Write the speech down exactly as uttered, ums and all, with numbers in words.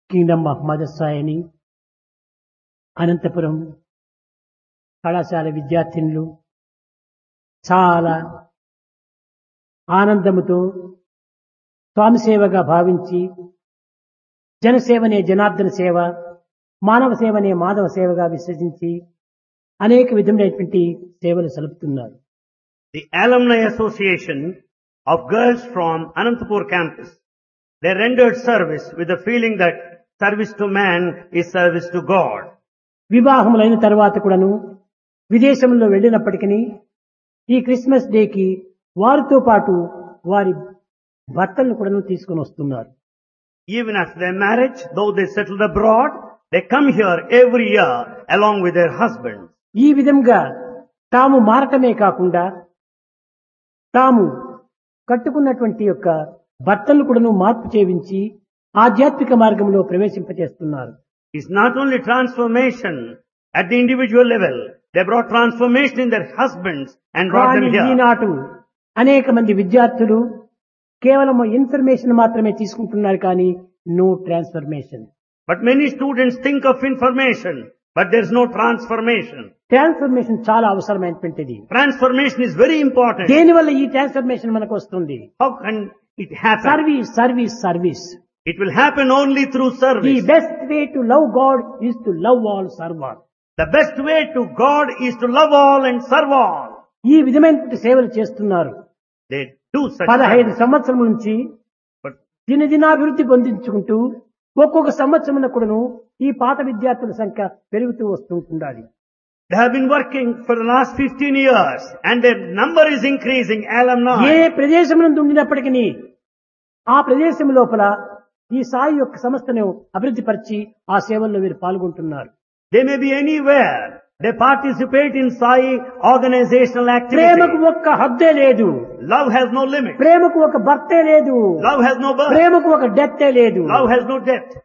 Kingdom of mother సాయిని అనంతపురం కళాశాల విద్యార్థినులు చాలా ఆనందముతో స్వామి సేవగా భావించి జనసేవనే జనార్దన సేవ, మానవ సేవనే మాధవ సేవగా విశ్వసించి అనేక విధములైనటువంటి సేవలు సలుపుతున్నారు. The Alumni Association of girls from Anantapur campus, they rendered service with the feeling that service to man is service to God. వివాహములైన తర్వాత కూడాను విదేశంలో వెళ్ళినప్పటికీ ఈ క్రిస్మస్ డేకి వారితో పాటు వారి భర్తలను కూడాను తీసుకొని వస్తున్నారు. Even after their marriage, though they settled abroad, they come here every year along with their husbands. ఈ విధంగా తాము మారటమే కాకుండా తాము కట్టుకున్నటువంటి యొక్క భర్తలను కూడాను మార్పు చేయించి ఆధ్యాత్మిక మార్గంలో ప్రవేశింపచేస్తున్నారు. It's not only transformation at the individual level, they brought transformation in their husbands and brought them here. ఈనాటు అనేక మంది విద్యార్థులు కేవలం ఇన్ఫర్మేషన్ మాత్రమే తీసుకుంటున్నారు కానీ no transformation. But many students think of information, but there's no transformation. Transformation చాలా అవసరమైనటువంటిది. Transformation is very important. దేనివల్ల ఈ ట్రాన్స్ఫర్మేషన్ మనకు వస్తుంది? How can it happen? Service service service. It will happen only through the service. Best way to love God is to love all serve all. The best way to God is to love all and serve all. ఈ విధమైనటువంటి సేవలు చేస్తున్నారు. They do such పదహైదు service. సంవత్సరం నుంచి But దినదినాభివృద్ధి పొందించుకుంటూ ఒక్కొక్క సంవత్సరం కూడాను ఈ పాత విద్యార్థుల సంఖ్య పెరుగుతూ వస్తుంటుండాలి. they have been working for the last fifteen years and their number is increasing, alumni. ఏ ప్రదేశం నందు ఉండినప్పటికీ ఆ ప్రదేశం లోపల ఈ సాయి యొక్క సంస్థను అభివృద్ధి పరిచి ఆ సేవల్లో వీరు పాల్గొంటున్నారు. They may be anywhere. They participate in Sai organizational activity. ప్రేమకు ఒక్క హద్దే లేదు. Love has no limit. ప్రేమకు ఒక బర్తే లేదు. Love has no birth. ప్రేమకు ఒక డెత్తే లేదు. Love has no death.